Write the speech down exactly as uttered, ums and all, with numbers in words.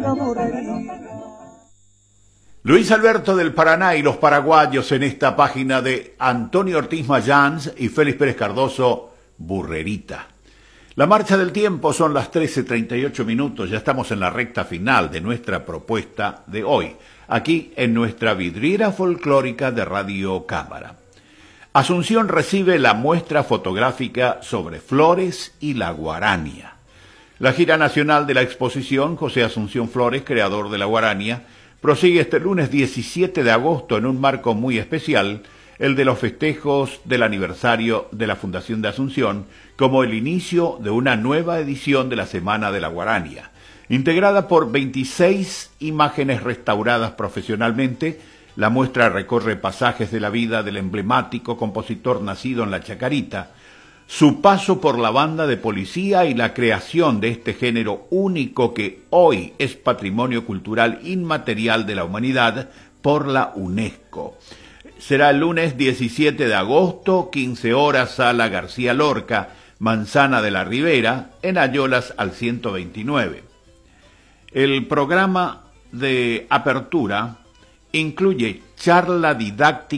Luis Alberto del Paraná y los paraguayos en esta página de Antonio Ortiz Mayans y Félix Pérez Cardoso, Burrerita. La marcha del tiempo son las trece treinta y ocho minutos, ya estamos en la recta final de nuestra propuesta de hoy, aquí en nuestra vidriera folclórica de Radio Cámara. Asunción recibe la muestra fotográfica sobre Flores y la Guarania. La gira nacional de la exposición José Asunción Flores, creador de la Guarania, prosigue este lunes diecisiete de agosto en un marco muy especial, el de los festejos del aniversario de la Fundación de Asunción, como el inicio de una nueva edición de la Semana de la Guarania, integrada por veintiséis imágenes restauradas profesionalmente. La muestra recorre pasajes de la vida del emblemático compositor nacido en La Chacarita, su paso por la banda de policía y la creación de este género único que hoy es patrimonio cultural inmaterial de la humanidad por la UNESCO. Será el lunes diecisiete de agosto, quince horas, Sala García Lorca, Manzana de la Ribera, en Ayolas al ciento veintinueve. El programa de apertura incluye charla didáctica